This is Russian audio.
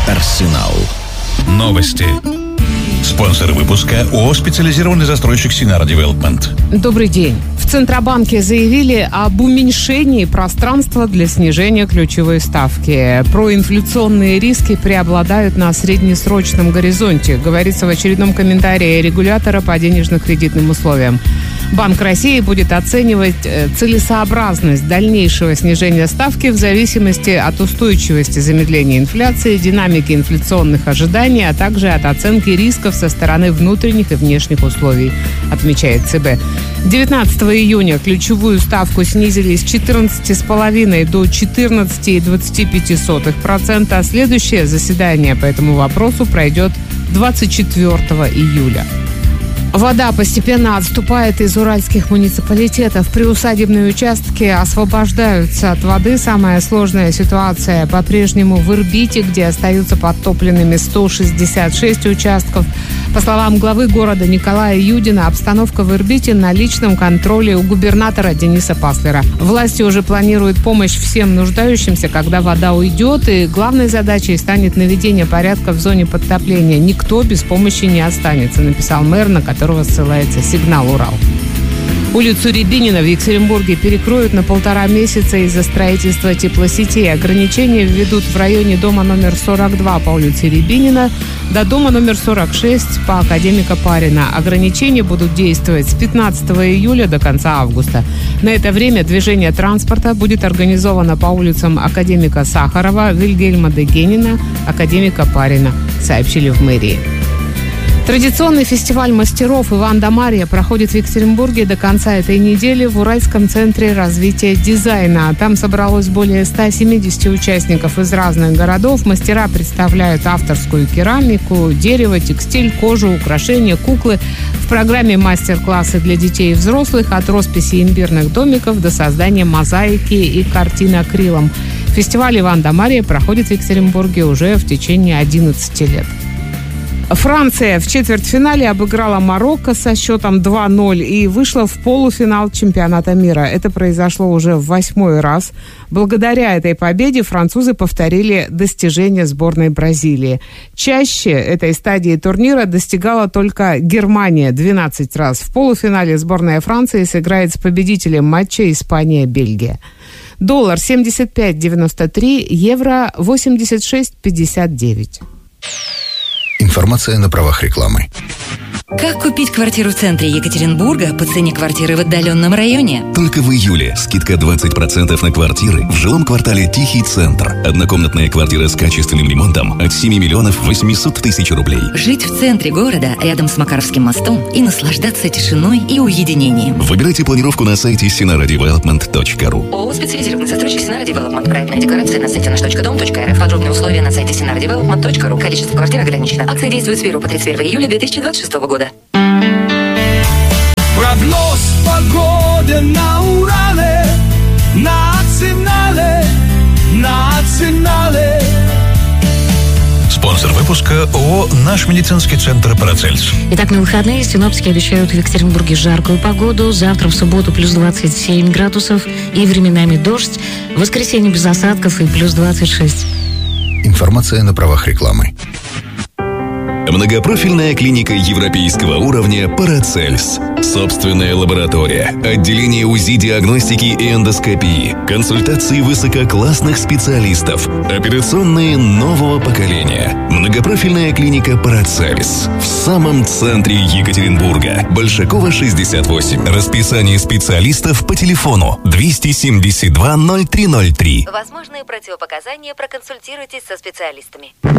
Арсенал. Новости. Спонсор выпуска ООО «Специализированный застройщик Синара Девелопмент». Добрый день. В Центробанке заявили об уменьшении пространства для снижения ключевой ставки. Проинфляционные риски преобладают на среднесрочном горизонте, говорится в очередном комментарии регулятора по денежно-кредитным условиям. Банк России будет оценивать целесообразность дальнейшего снижения ставки в зависимости от устойчивости замедления инфляции, динамики инфляционных ожиданий, а также от оценки рисков со стороны внутренних и внешних условий, отмечает ЦБ. 19 июня ключевую ставку снизили с 14,5% до 14,25%, а следующее заседание по этому вопросу пройдет 24 июля. Вода постепенно отступает из уральских муниципалитетов. Приусадебные участки освобождаются от воды. Самая сложная ситуация по-прежнему в Ирбите, где остаются подтопленными 166 участков. По словам главы города Николая Юдина, обстановка в Ирбите на личном контроле у губернатора Дениса Паслера. Власти уже планируют помощь всем нуждающимся, когда вода уйдет, и главной задачей станет наведение порядка в зоне подтопления. Никто без помощи не останется, написал мэр, на которого ссылается «Сигнал Урал». Улицу Рябинина в Екатеринбурге перекроют на 1,5 месяца из-за строительства теплосетей. Ограничения введут в районе дома номер 42 по улице Рябинина до дома номер 46 по Академика Парина. Ограничения будут действовать с 15 июля до конца августа. На это время движение транспорта будет организовано по улицам Академика Сахарова, Вильгельма Дегенина, Академика Парина, сообщили в мэрии. Традиционный фестиваль мастеров «Иван да Марья» проходит в Екатеринбурге до конца этой недели в Уральском центре развития дизайна. Там собралось более 170 участников из разных городов. Мастера представляют авторскую керамику, дерево, текстиль, кожу, украшения, куклы. В программе мастер-классы для детей и взрослых от росписи имбирных домиков до создания мозаики и картин акрилом. Фестиваль «Иван да Марья» проходит в Екатеринбурге уже в течение 11 лет. Франция в четвертьфинале обыграла Марокко со счетом 2-0 и вышла в полуфинал чемпионата мира. Это произошло уже в 8-й раз. Благодаря этой победе французы повторили достижения сборной Бразилии. Чаще этой стадии турнира достигала только Германия 12 раз. В полуфинале сборная Франции сыграет с победителем матча Испания-Бельгия. Доллар 75.93, евро 86.59. Информация на правах рекламы. Как купить квартиру в центре Екатеринбурга по цене квартиры в отдаленном районе? Только в июле скидка 20% на квартиры в жилом квартале «Тихий центр». Однокомнатная квартира с качественным ремонтом от 7 миллионов 800 тысяч рублей. Жить в центре города, рядом с Макаровским мостом, и наслаждаться тишиной и уединением. Выбирайте планировку на сайте sinaradevelopment.ru. ООО «Специализированный застройщик Синара Девелопмент». Проектная декларация на сайте nаш.дом.рф. Подробные условия на сайте sinaradevelopment.ru. Количество квартир ограничено. Акция действует с 1 по 31 июля 2026 года. Прогноз погоды на Урале, национале. Спонсор выпуска ООО «Наш медицинский центр Парацельс». Итак, на выходные синоптики обещают в Екатеринбурге жаркую погоду. Завтра в субботу плюс 27 градусов и временами дождь. В воскресенье без осадков и плюс 26. Информация на правах рекламы. Многопрофильная клиника европейского уровня «Парацельс». Собственная лаборатория, отделение УЗИ, диагностики и эндоскопии, консультации высококлассных специалистов, операционные нового поколения. Многопрофильная клиника «Парацельс» в самом центре Екатеринбурга. Большакова, 68. Расписание специалистов по телефону 272 0303. Возможные противопоказания, проконсультируйтесь со специалистами.